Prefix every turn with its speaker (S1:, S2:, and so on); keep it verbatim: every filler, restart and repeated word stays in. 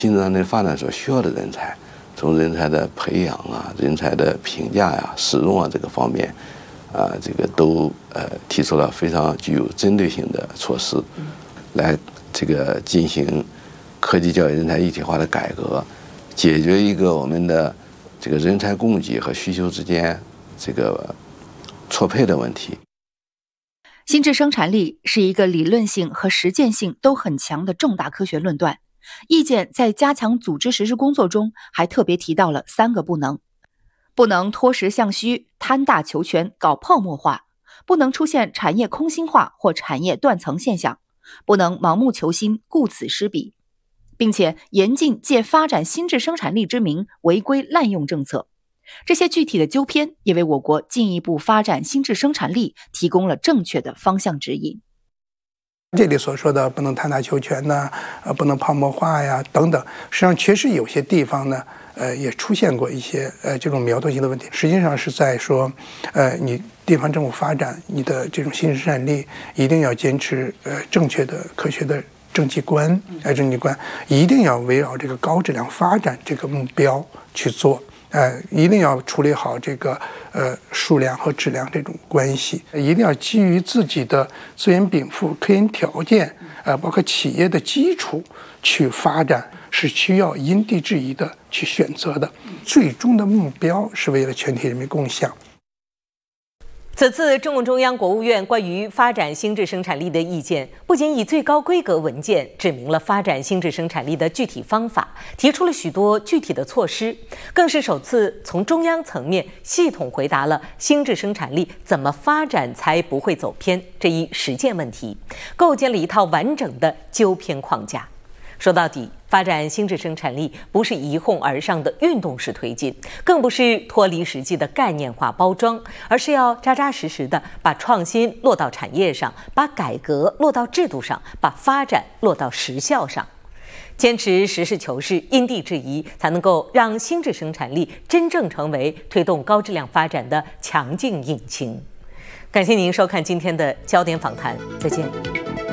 S1: 新增的发展所需要的人才，从人才的培养啊、人才的评价呀、啊、使用啊这个方面，啊，这个都呃提出了非常具有针对性的措施，来这个进行科技教育人才一体化的改革，解决一个我们的这个人才供给和需求之间这个错配的问题。
S2: 心智生产力是一个理论性和实践性都很强的重大科学论断。意见在加强组织实施工作中还特别提到了三个不能：不能脱实向虚、贪大求全、搞泡沫化；不能出现产业空心化或产业断层现象；不能盲目求新、顾此失彼，并且严禁借发展心智生产力之名违规滥用政策。这些具体的纠偏也为我国进一步发展心智生产力提供了正确的方向指引。
S3: 这里所说的不能贪大求全呢，呃，不能泡沫化呀，等等，实际上确实有些地方呢，呃，也出现过一些呃这种苗头性的问题。实际上是在说，呃，你地方政府发展你的这种新生产力，一定要坚持呃正确的科学的政绩观，呃，政绩观一定要围绕这个高质量发展这个目标去做。呃，一定要处理好这个呃数量和质量这种关系，一定要基于自己的资源禀赋、科研条件，呃，包括企业的基础去发展，是需要因地制宜的去选择的。最终的目标是为了全体人民共享。
S4: 此次中共中央、国务院关于发展心智生产力的意见，不仅以最高规格文件指明了发展心智生产力的具体方法，提出了许多具体的措施，更是首次从中央层面系统回答了心智生产力怎么发展才不会走偏这一实践问题，构建了一套完整的纠偏框架。说到底，发展心智生产力不是一哄而上的运动式推进，更不是脱离实际的概念化包装，而是要扎扎实实的把创新落到产业上，把改革落到制度上，把发展落到实效上。坚持实事求是、因地制宜，才能够让心智生产力真正成为推动高质量发展的强劲引擎。感谢您收看今天的焦点访谈，再见。